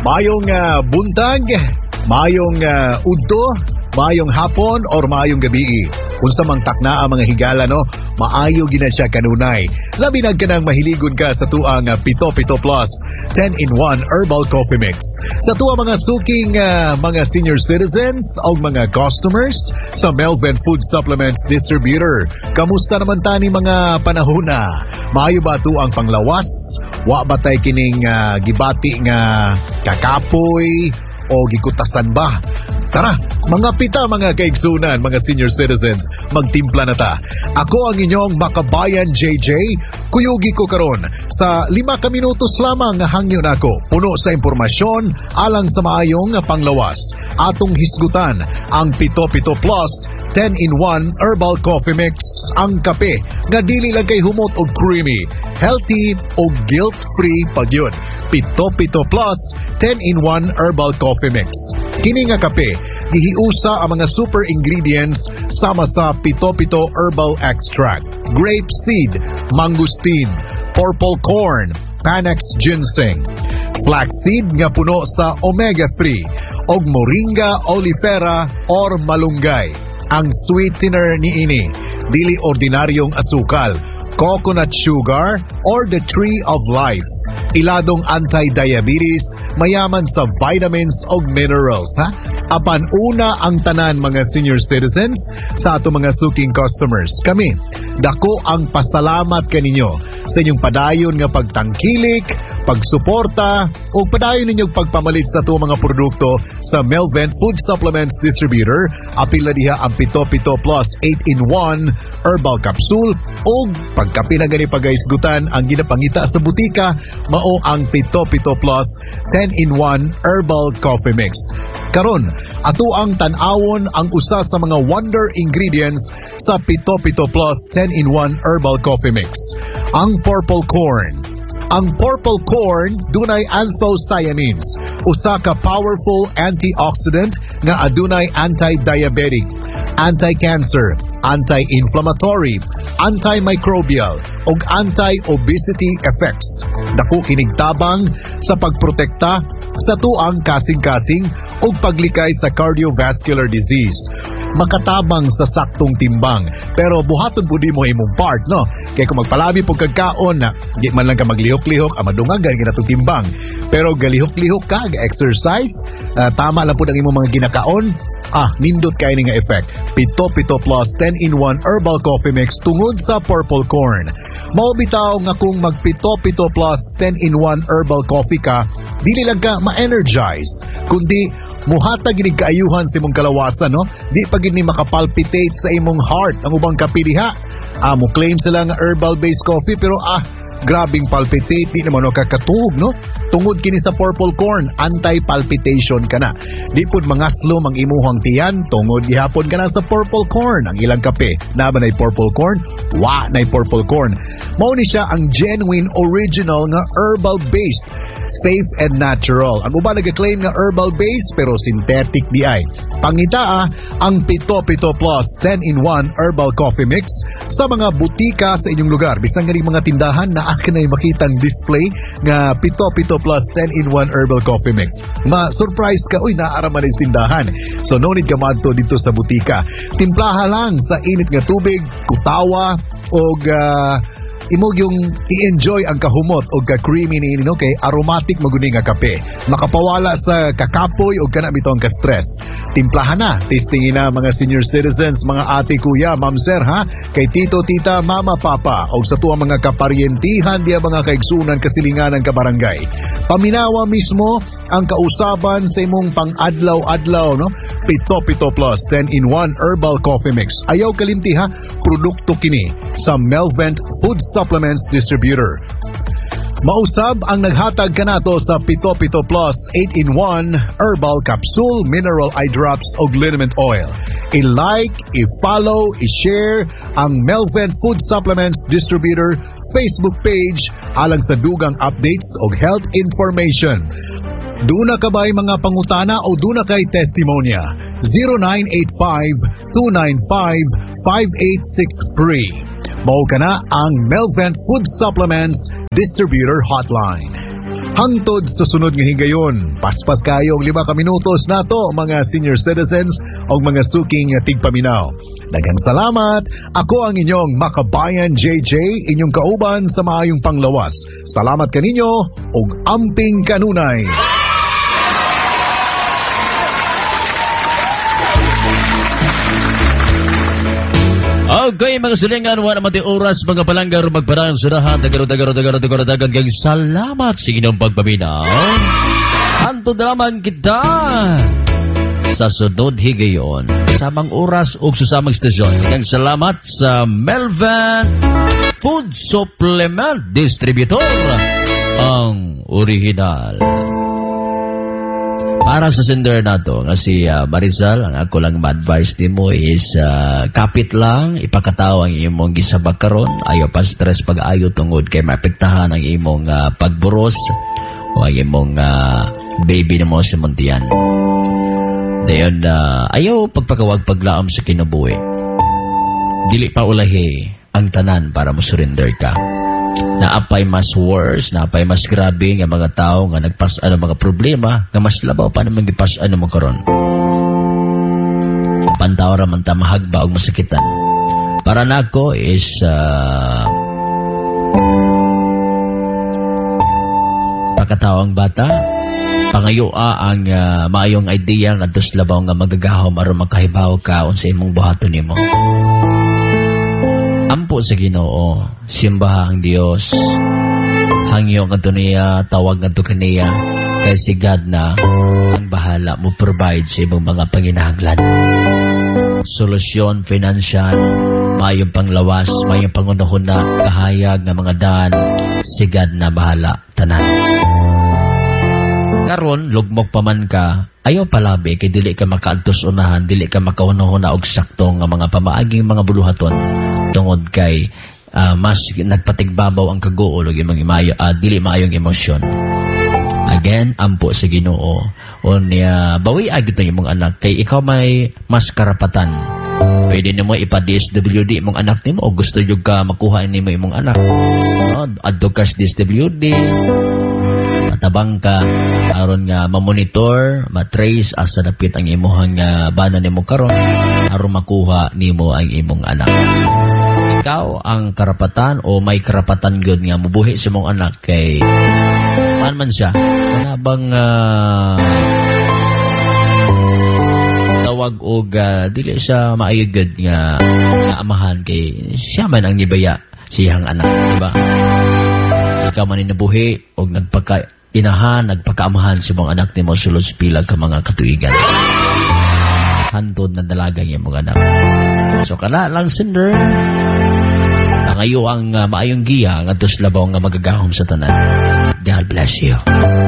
Mayong buntag, mayong udto, mayong hapon or mayong gabi. Kung sa mang takna ang mga higala, no, maayo gina siya kanunay. Labi na ka nang mahiligon ka sa tuang Pito Pito Plus 10-in-1 Herbal Coffee Mix. Sa tuang mga suking mga senior citizens o mga customers sa Melvin Food Supplements Distributor. Kamusta naman tani mga panahona? Maayo ba tuang panglawas? Wa ba tay kining gibati nga kakapoy o gikutasan ba? Tara, mga pita, mga kaigsunan, mga senior citizens, magtimpla na ta. Ako ang inyong makabayan JJ, kuyugi ko karon sa 5 minutos lamang hangyo nako. Puno sa impormasyon alang sa maayong panglawas. Atong hisgutan ang Pito Pito Plus 10-in-1 Herbal Coffee Mix. Ang kape nga dili lang kay humot o creamy, healthy o guilt-free pagyud. Pito Pito Plus 10-in-1 Herbal Coffee Mix. Kini nga kape, gihiusa ang mga super ingredients sama sa Pito Pito Herbal Extract, grape seed, mangosteen, purple corn, Panax ginseng, flaxseed nga puno sa omega-3, og moringa oleifera or malunggay. Ang sweetener niini, dili ordinaryong asukal, coconut sugar or the tree of life. Iladong anti-diabetes, mayaman sa vitamins o minerals, ha? Apan una ang tanan mga senior citizens sa ato mga suking customers. Kami, dako ang pasalamat kaninyo sa inyong padayon nga pagtangkilik, pagsuporta o padayon ninyong pagpamalit sa ato mga produkto sa Melvin Food Supplements Distributor. Apil na diha ang Pito Pito Plus 8-in-1 Herbal Capsule o pagkapi na gani pagaisgutan ang ginapangita sa butika, mao ang Pito Pito Plus 10-in-1 Herbal Coffee Mix. Karon, ato ang tan-awon ang usa sa mga wonder ingredients sa Pito Pito Plus 10-in-1 Herbal Coffee Mix. Ang purple corn. Ang purple corn dunay anthocyanins, usa ka powerful antioxidant nga adunay anti-diabetic, anti-cancer, anti-inflammatory, antimicrobial ug anti-obesity effects. Dako kining tabang sa pagprotekta sa tuang kasing-kasing ug paglikay sa cardiovascular disease. Makatabang sa saktong timbang, pero buhaton pud mo imong part, no? Kay kung magpalabi pug kagkaon na di man lang ka maglihok-lihok, amadungagan ginatong timbang. Pero galihok-lihok ka, exercise, tama lang pud ang imong mga ginakaon. Nindot kay ni nga effect. Pito Pito Plus 10-in-1 Herbal Coffee Mix tungod sa purple corn. Mao bitaw nga kung mag Pito Pito Plus 10-in-1 Herbal Coffee ka, dili lang ka ma-energize, kundi muhatag gid kaayuhan sa imong kalawasan, no? Di pa gid ni makapalpitate sa imong heart ang ubang kape diha. Mo claim sila nga herbal-based coffee pero grabing palpitate, di naman kakatug, no? Tungod kini sa purple corn, anti-palpitation ka na. Di pud mangaslom ang imuhang tiyan, tungod gihapon ka na sa purple corn. Ang ilang kape, na ba na'y purple corn? Wa na'y purple corn. Mao ni siya ang genuine original nga herbal-based, safe and natural. Ang uban nag-claim nga herbal-based pero synthetic di ay. Pangita ang Pito Pito Plus 10-in-1 Herbal Coffee Mix sa mga butika sa inyong lugar. Bisan nga mga tindahan na akin ay makitang display nga Pito Pito Plus 10-in-1 Herbal Coffee Mix. Ma-surprise ka, naaraman na tindahan. So no need ka madto dito sa butika. Timplaha lang sa init nga tubig, kutawa, o imog yung i-enjoy ang kahumot o ka-creamy ni no, kay aromatic maguni nga kape. Makapawala sa kakapoy o kana bitong ka-stress. Timplahan na, tastingin na mga senior citizens, mga ate, kuya, ma'am, sir, ha? Kay tito, tita, mama, papa, o sa tuwa mga kaparyentihan, diya mga kaigsunan, kasilinganan, kabarangay. Paminawa mismo ang kausaban sa imong pang-adlaw-adlaw, no? Pito Pito Plus 10-in-1 Herbal Coffee Mix. Ayaw kalimti, ha? Produkto kini sa Melvin Food Supplements Distributor. Mausab ang naghatag kanato sa Pito Pito Plus 8-in-1 Herbal Capsule, Mineral Eye Drops o Liniment Oil. I-like, i-follow, i-share ang Melvin Food Supplements Distributor Facebook page alang sa dugang updates o health information. Duna ka ba'y mga pangutana o duna kay testimonya? 0985-295-5863. Mao ka na ang Melvin Food Supplements Distributor Hotline. Hangtod sa sunod nga higayon, paspas kayong 5 ka minutos nato mga senior citizens o mga suking tigpaminaw. Daghang salamat. Ako ang inyong makabayan JJ, inyong kauban sa maayong panglawas. Salamat kaninyo ug amping kanunay. Okay, mga silingan, wala naman oras, mga palanggar, magparang sudahan, dagan kang salamat sa inyong pagpaminaw. Anto naman kita sa sunod higayon, samang oras o susamang stasyon. Dagang salamat sa Melvin Food Supplement Distributor, ang original. Para sa sender na to, nga si Marizal, ang ako lang ma-advise din mo is kapit lang, ipakataw ang imong gisabak karon, ayaw pa stress pag-ayo tungod kay maapektahan ang imong pagburos o ang imong baby na mo sa muntian. Dayon, ayaw pagpakawag paglaom sa kinabuhi. Dili pa ulahi ang tanan para mo surrender ka. Naapay mas worse, naapay mas grabe nga mga tao nga nagpas-ano mga problema nga mas labaw pa naman gipas-ano mo karon. Pantawra man ta mahagba og masakitan. Para nako is pakatawang bata, pangayoa ang maayong idea nga dos labaw nga magagahom aron makahibaw ka unsa imong buhaton nimo. Ampo sa Ginoo, simbaha ang Dios. Hangyo nga niya, tawag nga kaniya, kay si God na ang bahala mo provide sa imong mga panginahanglan. Solusyon, financial, mayong panglawas, mayong pangunahuna, kahayag nga mga daan, si God na bahala, tanan. Karon, lugmok pa man ka, ayaw palabi, kay dili ka makaadtos unahan, dili ka makahuna-huna og sakto nga mga pamaaging mga buluhaton, tungod kay mas nagpatigbabaw ang kaguol ug imong dili maayong emosyon. Again, ampo sa Ginoo o niya bawi agit ang imong anak kay ikaw may mas karapatan. Pwede nimo ipa-DSWD imong anak nimo o gusto jud ka makuha nimo imong anak. Adto ka sa DSWD, matabang ka aron nga ma-monitor, ma-trace asa dapit ang imong bana nimo karon aron makuha nimo ang imong anak. Ikaw ang karapatan o may karapatan gyud nga mubuhi sa imong anak kay man siya wala bang tawag og dili siya maayo gyud nga amahan kay siya man ang nibaya siyang anak, di ba? Ikaw man inabuhi og nagpaka-inahan, nagpakaamahan sa imong anak nimo sulod sa pila ka mga katuigan. Hantod na dalaga ang imong anak. So kana lang sender ngayon ang maayong giya nga dos labaw nga magagahom sa tanan. God bless you.